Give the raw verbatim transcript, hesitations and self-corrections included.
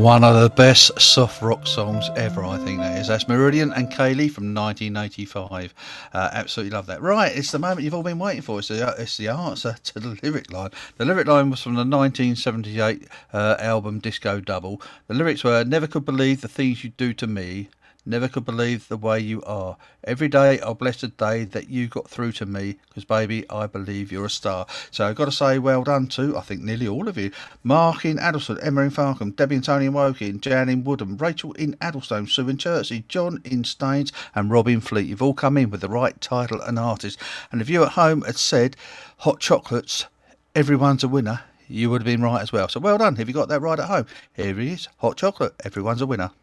One of the best soft rock songs ever, I think that is. That's Meridian and Kaylee from nineteen eighty-five. Uh, absolutely love that. Right, it's the moment you've all been waiting for. It's the, it's the answer to the lyric line. The lyric line was from the nineteen seventy-eight uh, album Disco Double. The lyrics were, never could believe the things you do to me. Never could believe the way you are. Every day I'll bless the day that you got through to me, because baby, I believe you're a star. So I've got to say well done to, I think, nearly all of you. Mark in Addleston, Emma in Farnham, Debbie and Tony in Woking, Jan in Woodham, Rachel in Addlestone, Sue in Chertsey, John in Staines and Rob in Fleet. You've all come in with the right title and artist. And if you at home had said hot chocolates, everyone's a winner, you would have been right as well. So well done if you got that right at home. Here it is, hot chocolate, everyone's a winner.